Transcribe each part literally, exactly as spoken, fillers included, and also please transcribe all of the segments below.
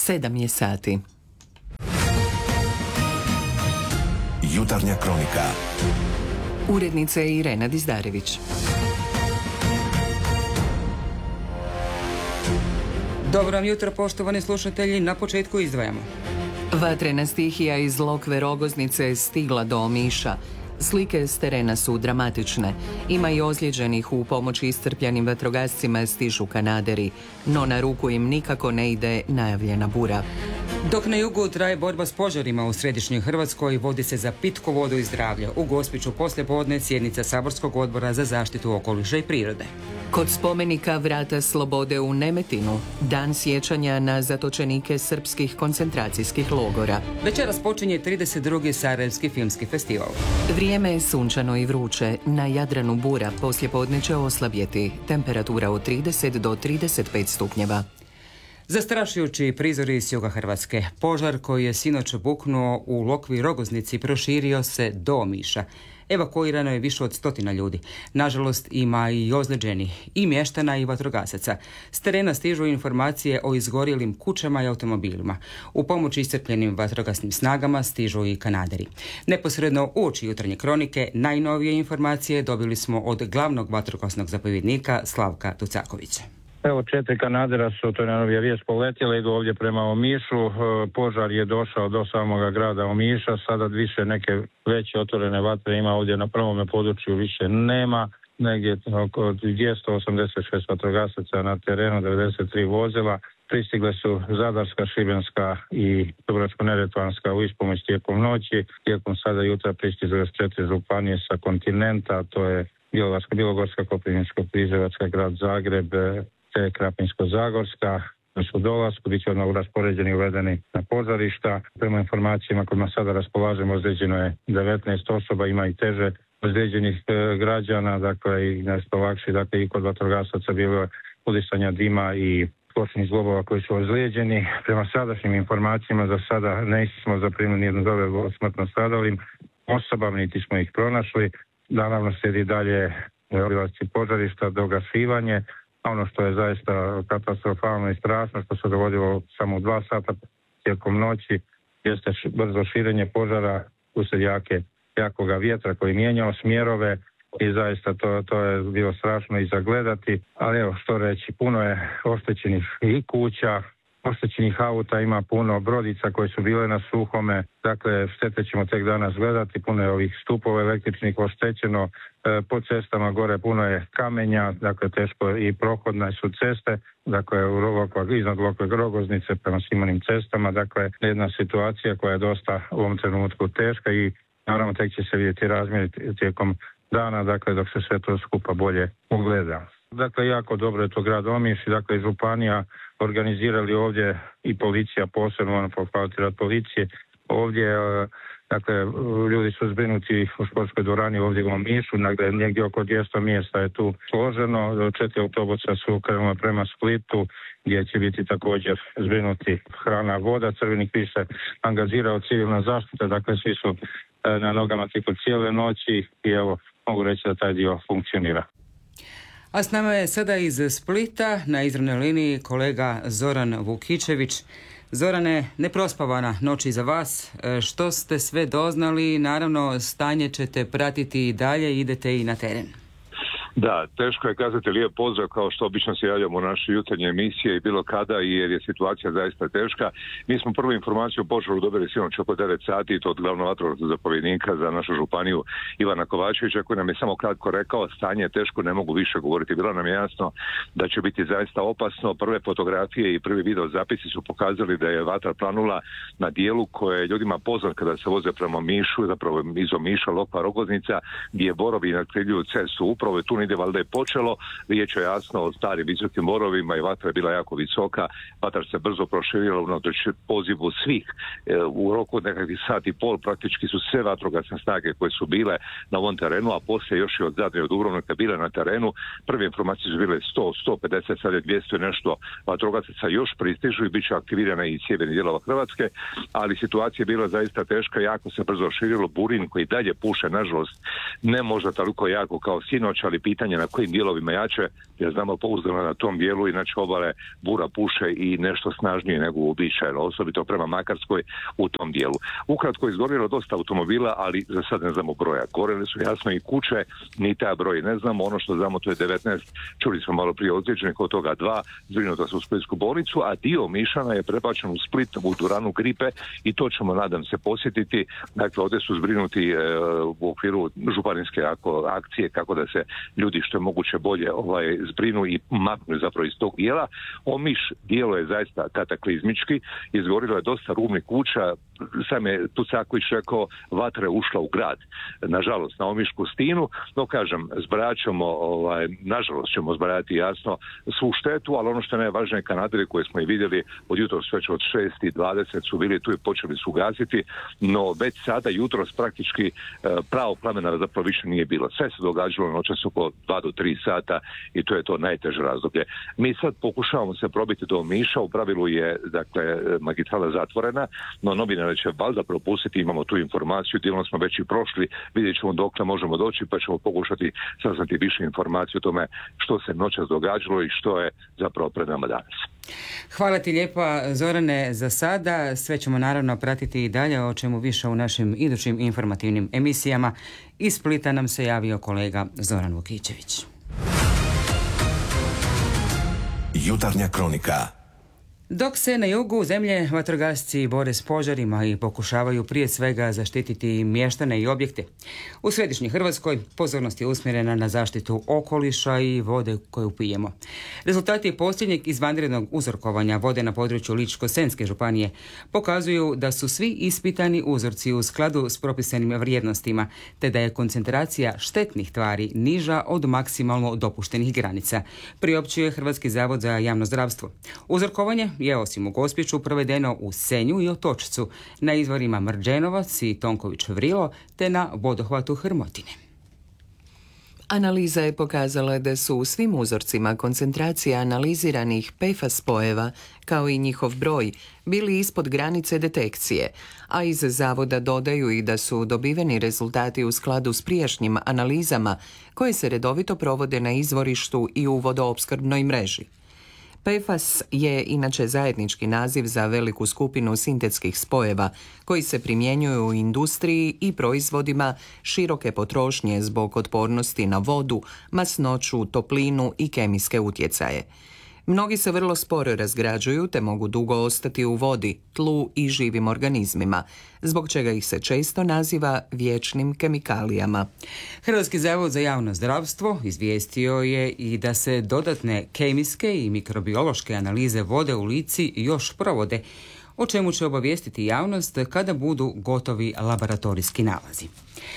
Sedam je sati. Jutarnja kronika. Urednica je Irena Dizdarević. Dobro vam jutro, poštovani slušatelji, na početku izdvajamo. Vatrena stihija iz Lokve Rogoznice je stigla do Omiša. Slike s terena su dramatične. Ima i ozlijeđenih. U pomoć iscrpljenim vatrogascima stižu kanaderi, no na ruku im nikako ne ide najavljena bura. Dok na jugu traje borba s požarima u središnjoj Hrvatskoj, vodi se za pitku vodu i zdravlje. U Gospiću poslijepodne sjednica Saborskog odbora za zaštitu okoliša i prirode. Kod spomenika Vrata slobode u Nemetinu, dan sjećanja na zatočenike srpskih koncentracijskih logora. Večeras počinje trideset drugi Sarajevski filmski festival. Vrijeme je sunčano i vruće. Na Jadranu bura poslijepodne će oslabjeti. Temperatura od trideset do trideset pet stupnjeva. Zastrašujući prizori iz juga Hrvatske. Požar koji je sinoć buknuo u Lokvi Rogoznici proširio se do Omiša. Evakuirano je više od stotina ljudi. Nažalost, ima i ozlijeđenih, i mještana i vatrogasaca. S terena stižu informacije o izgorjelim kućama i automobilima. U pomoć iscrpljenim vatrogasnim snagama stižu i kanaderi. Neposredno uoči jutarnje kronike najnovije informacije dobili smo od glavnog vatrogasnog zapovjednika Slavka Tucakovića. Evo, četiri kanadera su, to je najnovija vijest, poletjeli, idu ovdje prema Omišu. Požar je došao do samoga grada Omiša, sada više neke veće otvorene vatre ima ovdje na prvome području, više nema. Negdje oko dvjesto osamdeset šest vatrogasaca na terenu, devedeset tri vozila. Pristigle su Zadarska, Šibenska i Dubrovačko-neretvanska u ispomoć tijekom noći. Tijekom sada jutra pristižu još četiri županije sa kontinenta, to je Bjelovarska, Bilogorska, Koprivničko-križevačka, grad Zagreb, te Krapinsko-zagorska. Su dolasku, bit će odmah raspoređeni i uvedeni na požarišta. Prema informacijama kojima sada raspolažemo, ozlijeđeno je devetnaest osoba, ima i teže ozlijeđenih e, građana, dakle i nešto lakše, dakle i kod vatrogasaca bilo je udisanja dima i kočnih zglobova koji su ozlijeđeni. Prema sadašnjim informacijama za sada nismo zaprimili nijednu dovezu o smrtno stradalim osobama, niti smo ih pronašli. Naravno slijedi dalje obilasci požarišta, dogasivanje. Ono što je zaista katastrofalno i strašno, što se dogodilo samo u dva sata tijekom noći, jeste brzo širenje požara usred jake, jakoga vjetra koji mijenjao smjerove i zaista to, to je bilo strašno i zagledati. Ali evo, što reći, puno je oštećenih i kuća, oštećenih auta, ima puno brodica koje su bile na suhome, dakle štete ćemo tek danas gledati, puno je ovih stupova električnih oštećeno, e, po cestama gore puno je kamenja, dakle teško i prohodne su ceste, dakle u Lokva, iznad Lokve Rogoznice prema svim onim cestama, dakle jedna situacija koja je dosta u ovom trenutku teška i naravno tek će se vidjeti razmjeri tijekom dana, dakle dok se sve to skupa bolje ugleda. Dakle, jako dobro je to grad Omiš i dakle županija organizirali ovdje i policija posebno, ono pohvaliti rad policije. Ovdje, dakle, ljudi su zbrinuti u športskoj dvorani ovdje u Omišu, dakle, negdje oko dvjesto mjesta je tu složeno. Četiri autobusa su krenuli prema Splitu, gdje će biti također zbrinuti hrana, voda. Crveni križ se angažirao, civilna zaštita, dakle, svi su na nogama tijekom cijele noći i evo, mogu reći da taj dio funkcionira. A s nama je sada iz Splita na izravnoj liniji kolega Zoran Vukičević. Zorane, neprospavana noć iza vas. Što ste sve doznali? Naravno, stanje ćete pratiti i dalje, idete i na teren. Da, teško je kazati lijep pozdrav kao što obično se javljamo u naše jutarnje emisije i bilo kada, jer je situacija zaista teška. Mi smo prvu informaciju o požaru dobili sinoć oko devet sati i to od glavnog vatrogasnog zapovjednika za našu županiju Ivana Kovačevića, koji nam je samo kratko rekao stanje je teško, ne mogu više govoriti. Bilo nam je jasno da će biti zaista opasno. Prve fotografije i prvi video zapisi su pokazali da je vatra planula na dijelu koje je ljudima poznat kada se voze prema Mišu, zapravo iz Omiša, Lokva Rogoznica, gdje borovi nakrivljuju cestu. Upravo je tu negdje valjda je počelo, riječ je jasno o starim visokim borovima i vatra je bila jako visoka, vatra se brzo proširila unatoč pozivu svih. E, u roku od nekakvih sat i pol praktički su sve vatrogasne snage koje su bile na ovom terenu, a poslije još i od Zadra i od Dubrovnika bile na terenu. Prve informacije su bile sto, sto pedeset, sad je dvjesto i nešto vatrogasaca još pristižu i bit će aktivirana i sjeverni dijelova Hrvatske, ali situacija je bila zaista teška, jako se brzo širilo, burin koji dalje puše, nažalost, ne možda toliko jako kao sinoć, ali pitanje pitanje na kojim dijelovima jače, jer znamo pouzdano na tom dijelu, inače obale bura puše i nešto snažnije nego uobičajeno, osobito prema Makarskoj u tom dijelu. Ukratko, izgorilo dosta automobila, ali za sad ne znamo broja. Gorele su jasno i kuće, ni taj broj ne znamo. Ono što znamo, to je devetnaest, čuli smo malo prije ozlijeđenih, od toga dva zbrinuta su u Splitsku bolnicu, a dio Mišana je prebačen u Split u dvoranu Gripe i to ćemo, nadam se, posjetiti. Dakle, ovdje su zbrinuti e, u okviru županijske akcije kako da se ljudi što je moguće bolje ovaj, zbrinu i maknu zapravo iz tog dijela. Omiš dijelo je zaista kataklizmički, izgorilo je dosta rubnih kuća, sam je Tucaković rekao, vatra je ušla u grad. Nažalost, na Omišku stinu, no kažem, zbrajat ćemo, ovaj, nažalost ćemo zbrajati jasno svu štetu, ali ono što je najvažnije, kanaderi koje smo i vidjeli od jutros već od šest i dvadeset su bili tu i počeli su gasiti, no već sada jutros praktički pravo plamena zapravo više nije bilo. Sve se događalo noćas oko dva do tri sata i to je to najteže razdoblje. Mi sad pokušavamo se probiti do Omiša, u pravilu je dakle magistrala zatvorena, no novinari će valjda propustiti, imamo tu informaciju, dijelom smo već i prošli, vidjet ćemo dokle možemo doći, pa ćemo pokušati saznati više informaciju o tome što se noćas događalo i što je zapravo pred nama danas. Hvala ti lijepa, Zorane, za sada. Sve ćemo naravno pratiti i dalje, o čemu više u našim idućim informativnim emisijama. Iz Splita nam se javio kolega Zoran Vukićević. Jutarnja kronika. Dok se na jugu zemlje vatrogasci bore s požarima i pokušavaju prije svega zaštititi mještane i objekte, u središnjoj Hrvatskoj pozornost je usmjerena na zaštitu okoliša i vode koju pijemo. Rezultati posljednjeg izvanrednog uzorkovanja vode na području Ličko-senjske županije pokazuju da su svi ispitani uzorci u skladu s propisanim vrijednostima, te da je koncentracija štetnih tvari niža od maksimalno dopuštenih granica, priopćuje Hrvatski zavod za javno zdravstvo. Uzorkovanje je osim u Gospiću provedeno u Senju i Otočcu, na izvorima Mrđenovac i Tonković Vrilo, te na vodohvatu Hrmotine. Analiza je pokazala da su u svim uzorcima koncentracija analiziranih P F A S spojeva, kao i njihov broj, bili ispod granice detekcije, a iz zavoda dodaju i da su dobiveni rezultati u skladu s prijašnjim analizama koje se redovito provode na izvorištu i u vodoopskrbnoj mreži. P F A S je inače zajednički naziv za veliku skupinu sintetskih spojeva koji se primjenjuju u industriji i proizvodima široke potrošnje zbog otpornosti na vodu, masnoću, toplinu i kemijske utjecaje. Mnogi se vrlo sporo razgrađuju te mogu dugo ostati u vodi, tlu i živim organizmima, zbog čega ih se često naziva vječnim kemikalijama. Hrvatski zavod za javno zdravstvo izvijestio je i da se dodatne kemijske i mikrobiološke analize vode u Lici još provode, o čemu će obavijestiti javnost kada budu gotovi laboratorijski nalazi.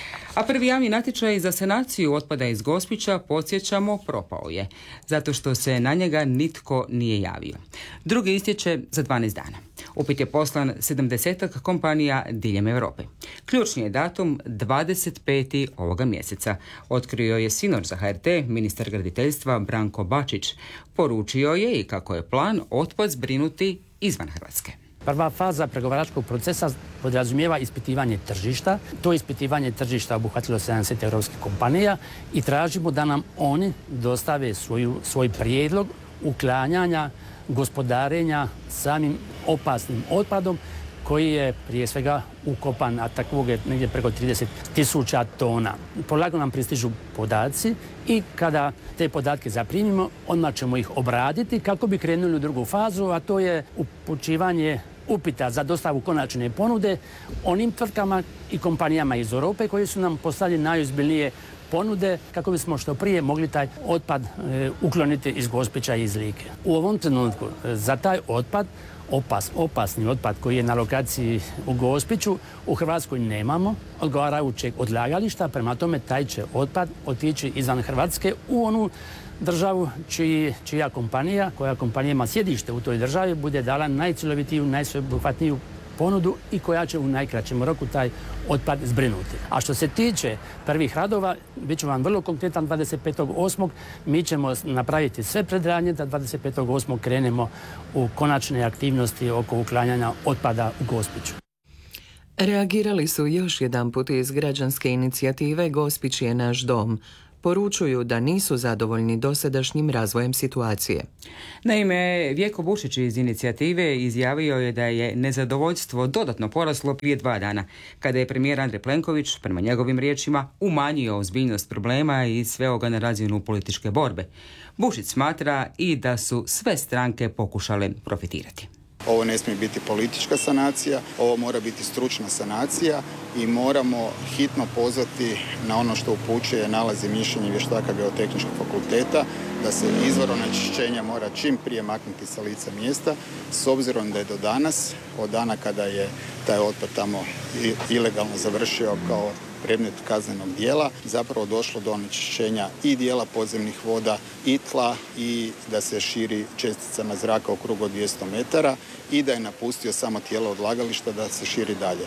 A prvi javni natječaj za sanaciju otpada iz Gospića, podsjećamo, propao je, zato što se na njega nitko nije javio. Drugi istječe za dvanaest dana. Upit je poslan sedamdesetak kompanija diljem Europe. Ključni je datum dvadeset peti ovoga mjeseca. Otkrio je sinoć za H R T ministar graditeljstva Branko Bačić. Poručio je i kako je plan otpad zbrinuti izvan Hrvatske. Prva faza pregovaračkog procesa podrazumijeva ispitivanje tržišta. To ispitivanje tržišta obuhvatilo sedamdeset europskih kompanija i tražimo da nam oni dostave svoju, svoj prijedlog uklanjanja, gospodarenja samim opasnim otpadom koji je prije svega ukopan, a takvog je negdje preko trideset tisuća tona. Polako nam pristižu podaci i kada te podatke zaprimimo, odmah ćemo ih obraditi kako bi krenuli u drugu fazu, a to je upućivanje upita za dostavu konačne ponude onim tvrtkama i kompanijama iz Europe koji su nam poslali najozbiljnije ponude kako bismo što prije mogli taj otpad e, ukloniti iz Gospića i iz Like. U ovom trenutku e, za taj otpad, opas, opasni otpad koji je na lokaciji u Gospiću, u Hrvatskoj nemamo odgovarajućeg odlagališta, prema tome taj će otpad otići izvan Hrvatske u onu državu čiji, čija kompanija, koja kompanija ima sjedište u toj državi, bude dala najcjelovitiju, najsveobuhvatniju ponudu i koja će u najkraćem roku taj otpad zbrinuti. A što se tiče prvih radova, bit ću vam vrlo konkretan, dvadeset petog osmog mi ćemo napraviti sve predradnje da dvadeset petog osmog krenemo u konačne aktivnosti oko uklanjanja otpada u Gospiću. Reagirali su još jedan put iz građanske inicijative Gospić je naš dom. poručuju da nisu zadovoljni dosadašnjim razvojem situacije. Naime, Vjeko Bušić iz inicijative izjavio je da je nezadovoljstvo dodatno poraslo prije dva dana, kada je premijer Andrej Plenković, prema njegovim riječima, umanjio ozbiljnost problema i sveo ga na razinu političke borbe. Bušić smatra i da su sve stranke pokušale profitirati. Ovo ne smije biti politička sanacija, ovo mora biti stručna sanacija i moramo hitno pozvati na ono što upućuje nalazi mišljenja vještaka Geotehničkog fakulteta, da se izvor onečišćenja mora čim prije maknuti sa lica mjesta, s obzirom da je do danas, od dana kada je taj otpad tamo ilegalno završio kao predmet kaznenog dijela, zapravo došlo do onečišćenja i dijela podzemnih voda i tla i da se širi česticama zraka u krugu od dvjesto metara i da je napustio samo tijelo odlagališta da se širi dalje.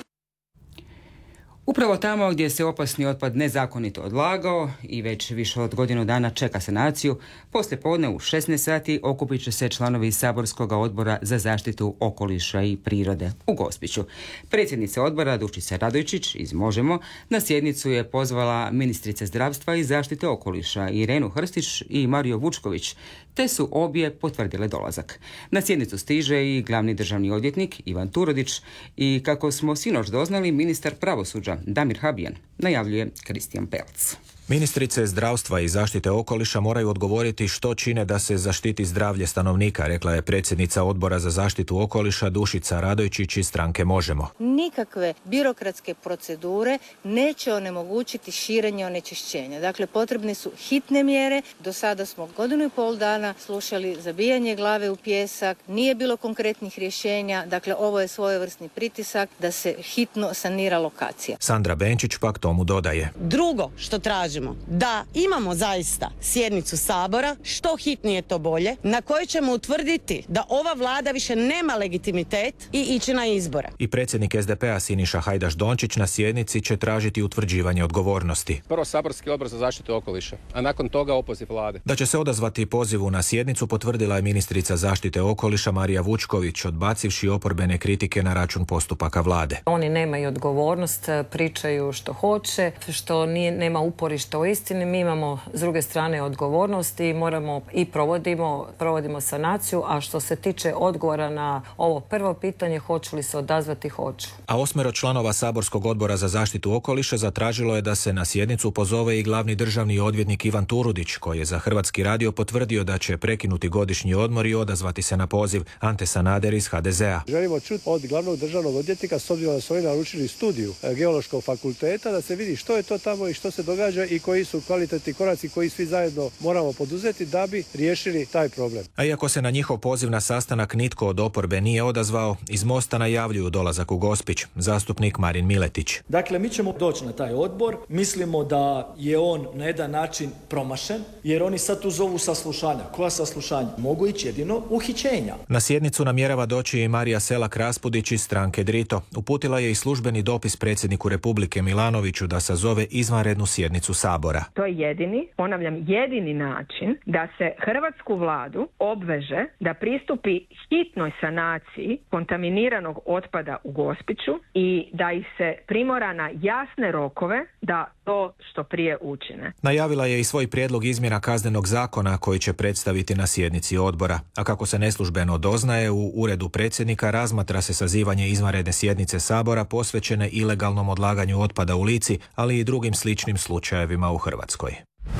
Upravo tamo gdje se opasni otpad nezakonito odlagao i već više od godinu dana čeka sanaciju, poslije podne u šesnaest sati okupit će se članovi Saborskog odbora za zaštitu okoliša i prirode u Gospiću. Predsjednica odbora Dušica Radojčić iz Možemo na sjednicu je pozvala ministrice zdravstva i zaštite okoliša Irenu Hrstić i Mariju Vučković, te su obje potvrdile dolazak. Na sjednicu stiže i glavni državni odvjetnik Ivan Turudić i, kako smo sinoć doznali, ministar pravosuđa Damir Habijan, najavljuje Kristijan Pelc. Ministrice zdravstva i zaštite okoliša moraju odgovoriti što čine da se zaštiti zdravlje stanovnika, rekla je predsjednica odbora za zaštitu okoliša Dušica Radojčić iz stranke Možemo. Nikakve birokratske procedure neće onemogućiti širenje onečišćenja. Dakle, potrebne su hitne mjere. Do sada smo godinu i pol dana slušali zabijanje glave u pijesak, nije bilo konkretnih rješenja. Dakle, ovo je svojevrsni pritisak da se hitno sanira lokacija. Sandra Benčić pak tomu dodaje. Drugo što traži da imamo zaista sjednicu Sabora, što hitnije to bolje, na kojoj ćemo utvrditi da ova vlada više nema legitimitet i ići na izbore. I predsjednik es de pe a Siniša Hajdaš Dončić na sjednici će tražiti utvrđivanje odgovornosti. Prvo Saborski odbor za zaštitu okoliša, a nakon toga opoziv vlade. Da će se odazvati pozivu na sjednicu potvrdila je ministrica zaštite okoliša Marija Vučković, odbacivši oporbene kritike na račun postupaka vlade. Oni nemaju odgovornost, pričaju što hoće, što nije, nema uporišta u istini. Mi imamo s druge strane odgovornosti i moramo i provodimo, provodimo sanaciju, a što se tiče odgovora na ovo prvo pitanje, hoću li se odazvati, hoću. A osmero članova Saborskog odbora za zaštitu okoliša zatražilo je da se na sjednicu pozove i glavni državni odvjetnik Ivan Turudić, koji je za Hrvatski radio potvrdio da će prekinuti godišnji odmor i odazvati se na poziv. Ante Sanader iz ha de ze a. Želimo čuti od glavnog državnog odvjetnika, s obzirom da su oni naručili studiju Geološkog fakulteta, da se vidi što je to tamo i što se događa i koji su kvalitetni koraci koji svi zajedno moramo poduzeti da bi riješili taj problem. A iako se na njihov poziv na sastanak nitko od oporbe nije odazvao, iz Mosta najavljuju dolazak u Gospić. Zastupnik Marin Miletić. Dakle, mi ćemo doći na taj odbor. Mislimo da je on na jedan način promašen, jer oni sad tu zovu saslušanja. Koja saslušanja? Mogu ići jedino uhićenja. Na sjednicu namjerava doći i Marija Selak Raspudić iz stranke Drito. Uputila je i službeni dopis predsjedniku Republike Milanoviću da sazove izvanrednu sjednicu Sabora. To je jedini, ponavljam, jedini način da se hrvatsku vladu obveže da pristupi hitnoj sanaciji kontaminiranog otpada u Gospiću i da ih se primora na jasne rokove da to što prije učine. Najavila je i svoj prijedlog izmjena kaznenog zakona koji će predstaviti na sjednici odbora. A kako se neslužbeno doznaje, u uredu predsjednika razmatra se sazivanje izvanredne sjednice Sabora posvećene ilegalnom odlaganju otpada u Lici, ali i drugim sličnim slučajevima u Hrvatskoj.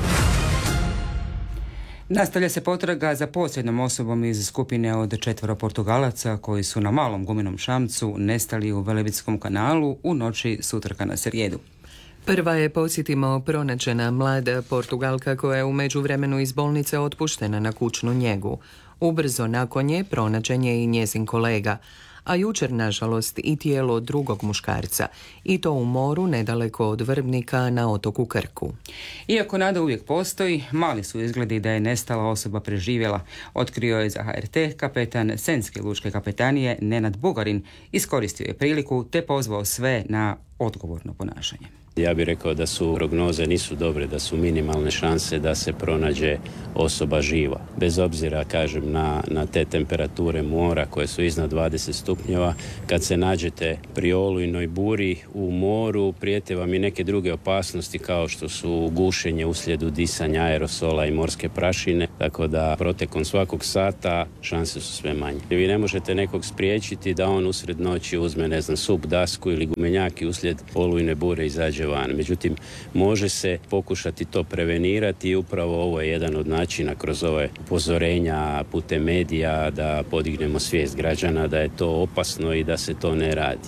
Nastavlja se potraga za posljednom osobom iz skupine od četvero Portugalaca koji su na malom gumenom šamcu nestali u Velebitskom kanalu u noći s utorka na srijedu. Prva je, podsjetimo, pronađena mlada Portugalka koja je u međuvremenu iz bolnice otpuštena na kućnu njegu. Ubrzo nakon nje pronađen je i njezin kolega, a jučer, nažalost, i tijelo drugog muškarca, i to u moru nedaleko od Vrbnika na otoku Krku. Iako nada uvijek postoji, mali su izgledi da je nestala osoba preživjela, otkrio je za ha er te kapetan Senske lučke kapetanije Nenad Bugarin, iskoristio je priliku te pozvao sve na odgovorno ponašanje. Ja bih rekao da su prognoze nisu dobre, da su minimalne šanse da se pronađe osoba živa. Bez obzira, kažem, na, na te temperature mora koje su iznad dvadeset stupnjeva, stupnjeva. Kad se nađete pri olujnoj buri u moru, prijete vam i neke druge opasnosti kao što su gušenje uslijed udisanja aerosola i morske prašine, tako da protekom svakog sata šanse su sve manje. Vi ne možete nekog spriječiti da on usred noći uzme, ne znam, sup, dasku ili gumenjak i uslijed olujne bure izađe van. Međutim, može se pokušati to prevenirati i upravo ovo je jedan od načina kroz ove upozorenja putem medija da podignemo svijest građana da je to opasno i da se to ne radi.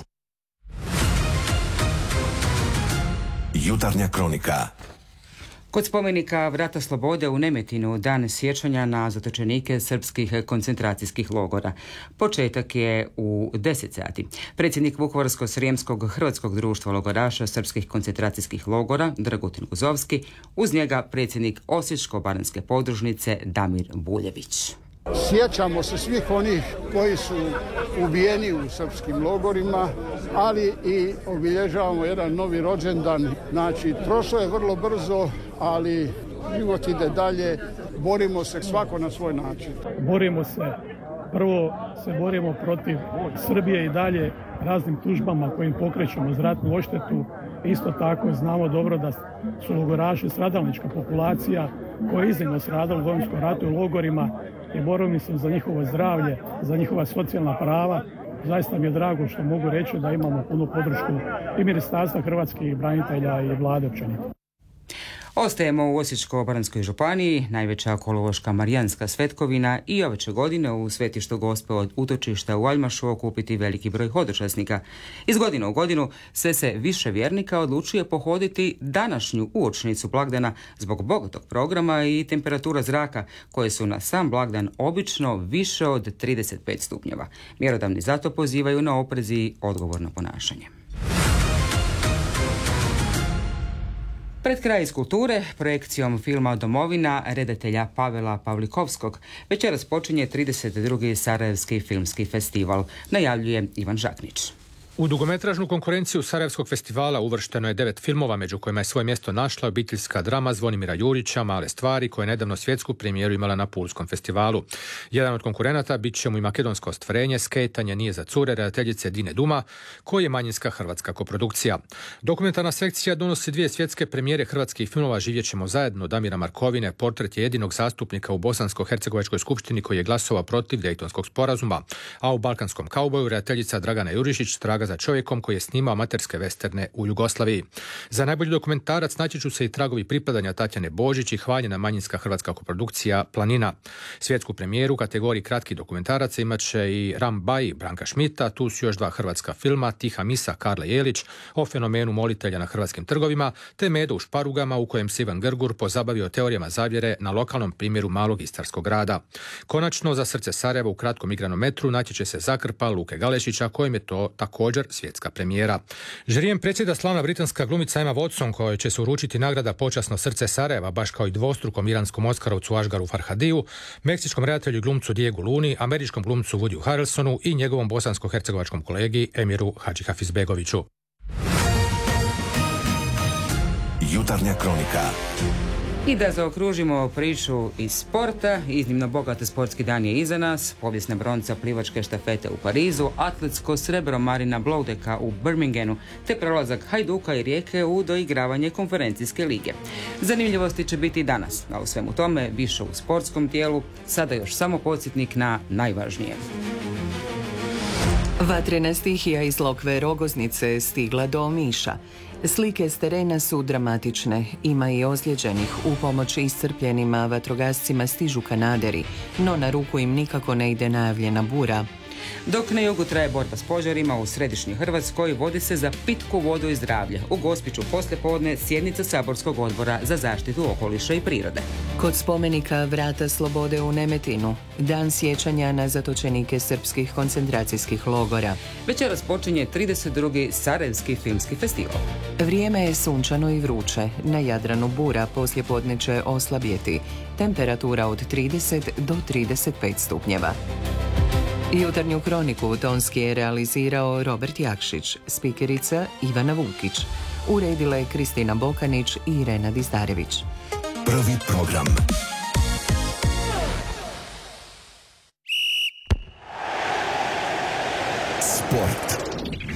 Jutarnja kronika. Kod spomenika Vrata slobode u Nemetinu dan sjećanja na zatočenike srpskih koncentracijskih logora. Početak je u deset sati. Predsjednik Vukovarsko-srijemskog hrvatskog društva logoraša srpskih koncentracijskih logora Dragutin Guzovski, uz njega predsjednik Osječko-baranjske podružnice Damir Buljević. Sjećamo se svih onih koji su ubijeni u srpskim logorima, ali i obilježavamo jedan novi rođendan. Znači, prošlo je vrlo brzo, ali život ide dalje, borimo se svako na svoj način. Borimo se, prvo se borimo protiv Srbije i dalje raznim tužbama kojim pokrećemo za ratnu odštetu. Isto tako znamo dobro da su logoraši stradalnička populacija koja je iznimno stradala u Domovinskom ratu u logorima i borimo se za njihovo zdravlje, za njihova socijalna prava. Zaista mi je drago što mogu reći da imamo punu podršku i Ministarstva hrvatskih branitelja i vlade općenito. Ostajemo u Osječko-baranjskoj županiji, najveća kolološka marijanska svetkovina i ove će godine u Svetištu Gospe od utočišta u Aljmašu okupiti veliki broj hodočasnika. Iz godine u godinu sve se više vjernika odlučuje pohoditi današnju uočnicu blagdana zbog bogatog programa i temperatura zraka koje su na sam blagdan obično više od trideset pet stupnjeva. Mjerodavni zato pozivaju na oprez i odgovorno ponašanje. Pred kraj iz kulture, projekcijom filma Domovina redatelja Pavela Pavlikovskog, večeras počinje trideset drugi Sarajevski filmski festival, najavljuje Ivan Žaknić. U dugometražnu konkurenciju Sarajevskog festivala uvršteno je devet filmova, među kojima je svoje mjesto našla obiteljska drama Zvonimira Jurića Male stvari, koja je nedavno svjetsku premijeru imala na Pulskom festivalu. Jedan od konkurenata bit će mu i makedonsko ostvarenje Skejtanje nije za cure redateljice Dine Duma, koji je manjinska hrvatska koprodukcija. Dokumentarna sekcija donosi dvije svjetske premijere hrvatskih filmova Živjet ćemo zajedno Damira Markovine, portret je jedinog zastupnika u Bosansko-hercegovačkoj skupštini koji je glasovao protiv Dejtonskog sporazuma, a u Balkanskom kauboju redateljica Dragana Jurišić Traga za čovjekom koji je snimao amaterske vesterne u Jugoslaviji. Za najbolji dokumentarac naći će se i Tragovi pripadanja Tatjane Božić i hvaljena manjinska hrvatska koprodukcija Planina. Svjetsku premijeru u kategoriji kratki dokumentaraca imat će i Rambaj Branka Šmita, tu su još dva hrvatska filma, Tiha misa Karla Jelić o fenomenu molitelja na hrvatskim trgovima, te Medo u šparugama u kojem se Ivan Grgur pozabavio teorijama zavjere na lokalnom primjeru malog istarskog grada. Konačno, za srce Sarajeva u kratkom igranom metru naći će se Zakrpa Luke Galešića, kojem je to također svjetska premijera. Žirijem predsjeda slavna britanska glumica Emma Watson, kojoj će se uručiti nagrada Počasno srce Sarajeva, baš kao i dvostrukom iranskom Oskarovcu Ašgaru Farhadiju, meksičkom redatelju i glumcu Diegu Luni, američkom glumcu Woodyu Harrelsonu i njegovom bosansko-hercegovačkom kolegi Emiru Hadžihafizbegoviću. Jutarnja kronika. I da zaokružimo priču iz sporta, iznimno bogat sportski dan je iza nas, povijesna bronca plivačke štafete u Parizu, atletsko srebro Marina Bloudeka u Birminghamu, te prolazak Hajduka i Rijeke u doigravanje konferencijske lige. Zanimljivosti će biti i danas, a u svemu tome više u sportskom tijelu, sada još samo podsjetnik na najvažnije. Vatrena stihija iz Lokve Rogoznice je stigla do Omiša. Slike s terena su dramatične, ima i ozlijeđenih. U pomoć iscrpljenima vatrogascima stižu kanaderi, no na ruku im nikako ne ide najavljena bura. Dok na jugu traje borba s požarima, u središnjoj Hrvatskoj vodi se za pitku vodu i zdravlje. U Gospiću poslijepodne sjednica Saborskog odbora za zaštitu okoliša i prirode. Kod spomenika Vrata slobode u Nemetinu, dan sjećanja na zatočenike srpskih koncentracijskih logora. Večeras počinje trideset drugi Sarajevski filmski festival. Vrijeme je sunčano i vruće. Na Jadranu bura poslijepodne će oslabjeti. Temperatura od trideset do trideset pet stupnjeva. Jutarnju kroniku tonski je realizirao Robert Jakšić, spikerica Ivana Vukić. Uredila je Kristina Bokanić i Irena Dizdarević. Prvi program. Sport.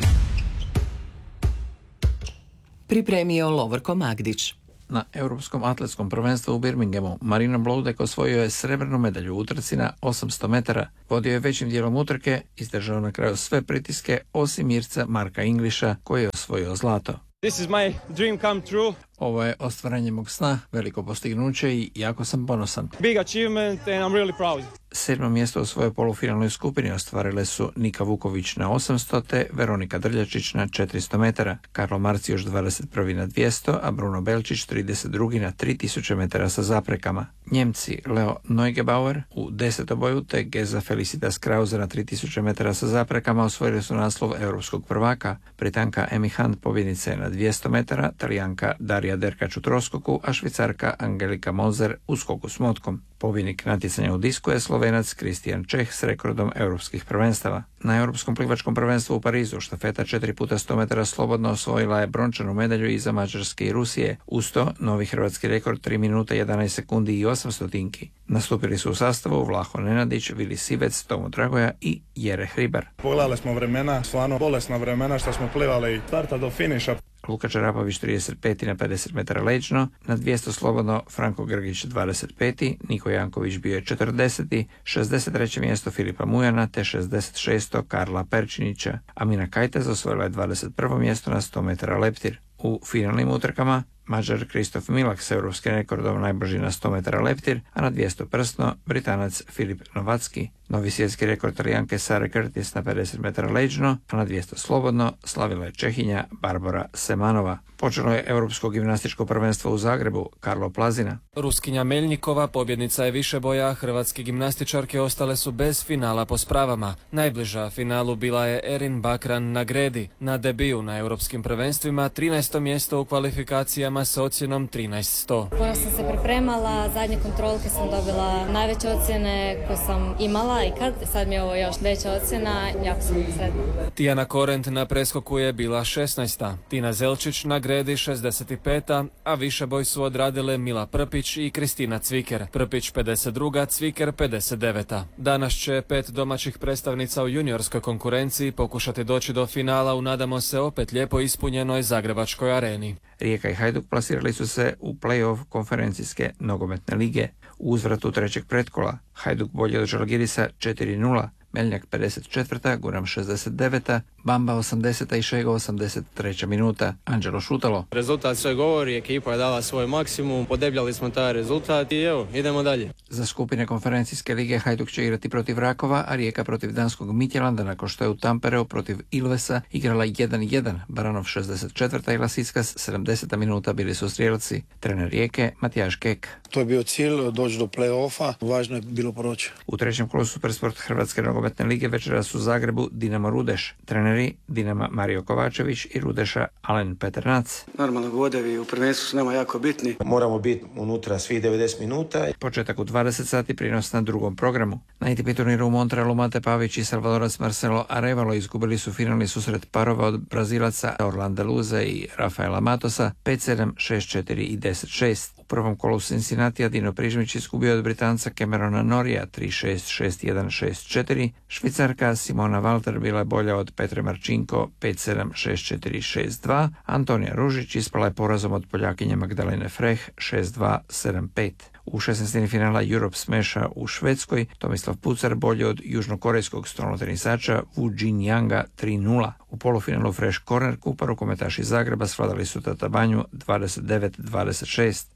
Pripremio Lovorko Magdić. Na Europskom atletskom prvenstvu u Birminghamu Marino Bloudek osvojio je srebrnu medalju u utrci na osamsto metara. Vodio je većim dijelom utrke, izdržao na kraju sve pritiske osim Irca Marka Inglisha koji je osvojio zlato. This is my dream come true. Ovo je ostvarenje mog sna, veliko postignuće i jako sam ponosan. Big achievement and I'm really proud. Sedmo mjesto u svojoj polufinalnoj skupini ostvarile su Nika Vuković na osamsto te Veronika Drljačić na četiristo metara, Karlo Marcijuš dvadeset prvi na dvjesto, a Bruno Belčić trideset drugi na tri tisuće metara sa zaprekama. Njemci Leo Neugebauer u desetoboju te Geza Felicitas Krause na tri tisuće metara sa zaprekama osvojili su naslov europskog prvaka. Britanka Emi Hunt pobjednica je na dvjesto metara, Talijanka Darija Derkač u troskoku, a Švicarka Angelika Moser u skoku s motkom. Pobjednik natjecanja u disku je Slovenac Kristijan Čeh s rekordom europskih prvenstava. Na Europskom plivačkom prvenstvu u Parizu štafeta četiri puta sto metara slobodno osvojila je brončanu medalju iza Mađarske i Rusije. Uz to, novi hrvatski rekord tri minuta jedanaest sekundi i osam stotinki. Nastupili su u sastavu Vlaho Nenadić, Vili Sivec, Tomo Dragoja i Jere Hribar. Pogledali smo vremena, stvarno bolesna vremena što smo plivali starta do finiša. Luka Čarapović trideset peti na pedeset metara leđno, na dvjesto slobodno Franko Grgić dvadeset peti, Niko Janković bio je četrdeseti, šezdeset treće mjesto Filipa Mujana te šezdeset šesto Karla Perčinića, a Mina Kajtez osvojila je dvadeset prvo mjesto na sto metara leptir. U finalnim utrkama Mađar Kristof Milak s europskim rekordom najbrži na sto metara leptir, a na dvjesto prsno Britanac Filip Novacki. Novi svjetski rekord Talijanke Sare Curtis na pedeset metara leđno, a na dvjesto slobodno slavila je Čehinja Barbara Semanova. Počelo je europsko gimnastičko prvenstvo u Zagrebu, Karlo Plazina. Ruskinja Meljnikova pobjednica je više boja, hrvatske gimnastičarke ostale su bez finala po spravama. Najbliža finalu bila je Erin Bakran na gredi. Na debiju na europskim prvenstvima trinaesto mjesto u kvalifikacijama s ocjenom trinaest sto. Puno sam se pripremala, zadnje kontrolke sam dobila najveće ocjene koje sam imala i kad sad mi je ovo još veća ocjena, jako sam sretna. Tijana Korent na preskoku je bila šesnaesta, Tina Zelčić na gredi šezdeset peta, a više boj su odradile Mila Prpić i Kristina Cviker. Prpić pedeset druga, Cviker pedeset deveta. Danas će pet domaćih predstavnica u juniorskoj konkurenciji pokušati doći do finala u, nadamo se, opet lijepo ispunjenoj Zagrebačkoj areni. Rijeka i Hajduk plasirali su se u play-off konferencijske nogometne lige. U uzvratu trećeg pretkola Hajduk bolje od Žalgirisa četiri nula, Meljnjak pedeset četvrta, Guram šezdeset deveta, Bamba osamdeseta i Šego osamdeset treća minuta. Anđelo Šutalo. Rezultat sve govori, ekipa je dala svoj maksimum, podebljali smo taj rezultat i evo, idemo dalje. Za skupine konferencijske lige Hajduk će igrati protiv Rakova, a Rijeka protiv danskog Midtjylanda nakon što je u Tampereu protiv Ilvesa igrala jedan jedan. Baranov šezdeset četvrta i Lasickas sedamdeseta minuta bili su strijelci. Trener Rijeke Matijaš Kek. To je bio cilj, doći do play-offa, važno je bilo proći. U trećem kolu Supersport Hrvatske nogometne lige večeras u Zagrebu Dinamo Rudeš. Treneri Dinama Mario Kovačević i Rudeša Alen Peternac. Normalno vodevi u prvenstvu su nama jako bitni. Moramo biti unutra svih devedeset minuta. Početak u dvadeset sati, prinos na drugom programu. Na A T P turniru u Montrealu Mate Pavić i Salvadorac Marcelo Arevalo izgubili su finalni susret parova od Brazilaca Orlanda Luze i Rafaela Matosa pet sedam, šest četiri i deset šest. U prvom kolu Cincinnatija Dino Prižmić izgubio od Britanca Camerona Norija tri šest, šest jedan, šest četiri. Švicarka Simona Walter bila je bolja od Petre Marčinko pet sedam, šest četiri, šest dva. Antonija Ružić ispala je porazom od Poljakinje Magdalene Freh šest dva, sedam pet. U šesnaestini finala Europe Smasha u Švedskoj Tomislav Pucar bolje od južnokorejskog stolnotenisača Wu Jin-Yanga tri nula. U polufinalu Fresh Corner Kupa rukometaši Zagreba svladali su Tatabanju dvadeset devet dvadeset šest.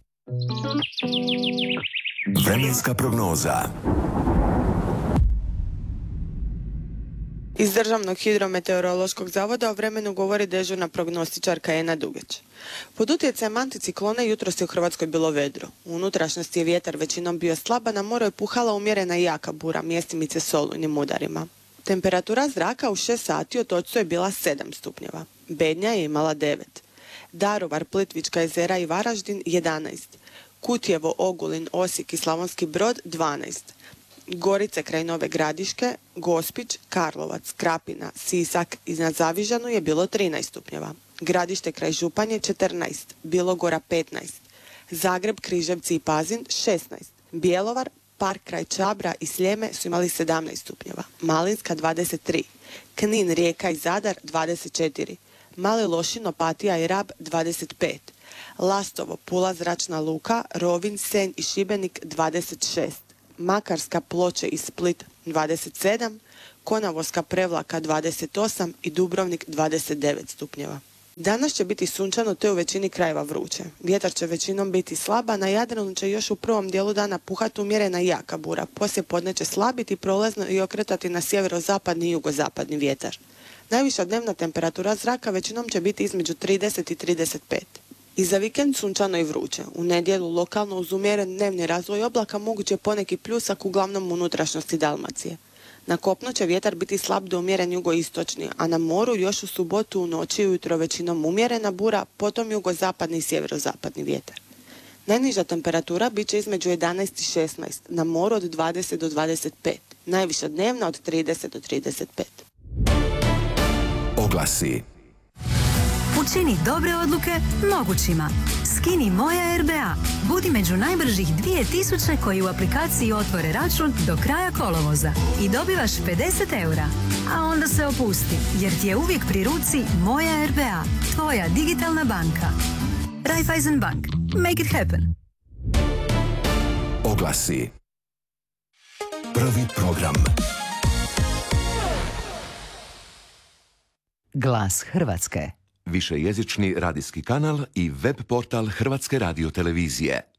Vremenska prognoza. Iz Državnog hidrometeorološkog zavoda o vremenu govori dežurna prognostičarka Ena Dugeć. Pod utjecajem anticiklona jutros je u Hrvatskoj bilo vedro. U unutrašnjosti je vjetar većinom bio slaba, na moru je puhala umjerena i jaka bura, mjestimice s olujnim udarima. Temperatura zraka u šest sati od točcu je bila sedam stupnjeva. Bednja je imala devet. Daruvar, Plitvička jezera i Varaždin jedanaest. Kutjevo, Ogulin, Osijek i Slavonski Brod dvanaest. Gorice kraj Nove Gradiške, Gospić, Karlovac, Krapina, Sisak iznad Zavižanu je bilo trinaest stupnjeva. Gradište kraj Županje četrnaest, Bilogora petnaest. Zagreb, Križevci i Pazin šesnaest. Bjelovar, Park kraj Čabra i Sljeme su imali sedamnaest stupnjeva, Malinska dvadeset tri, Knin, Rijeka i Zadar dvadeset četiri, Mali Lošin, Opatija i Rab dvadeset pet, Lastovo, Pula, Zračna luka, Rovinj, Senj i Šibenik dvadeset šest, Makarska, Ploče i Split dvadeset sedam, Konavolska, Prevlaka dvadeset osam i Dubrovnik dvadeset devet stupnjeva. Danas će biti sunčano te u većini krajeva vruće. Vjetar će većinom biti slaba, na Jadranu će još u prvom dijelu dana puhati umjerena i jaka bura. Poslije podne će slabiti prolazno i okretati na sjeverozapadni i jugozapadni vjetar. Najviša dnevna temperatura zraka većinom će biti između trideset i trideset pet. I za vikend sunčano i vruće. U nedjelu lokalno uz umjeren dnevni razvoj oblaka moguće poneki pljusak uglavnom u unutrašnjosti Dalmacije. Na kopnu će vjetar biti slab do umjeren jugoistočni, a na moru još u subotu u noći i ujutro većinom umjerena bura, potom jugozapadni i sjeverozapadni vjetar. Najniža temperatura bit će između jedanaest i šesnaest, na moru od dvadeset do dvadeset pet, najviša dnevna od trideset do trideset pet. Oglasi. Učini dobre odluke mogućima. Skini Moja R B A. Budi među najbržih dvije tisuće koji u aplikaciji otvore račun do kraja kolovoza i dobivaš pedeset eura. A onda se opusti, jer ti je uvijek pri ruci Moja R B A, tvoja digitalna banka. Raiffeisen Bank. Make it happen. Oglasi. Prvi program. Glas Hrvatske. Višejezični radijski kanal i web portal Hrvatske radiotelevizije.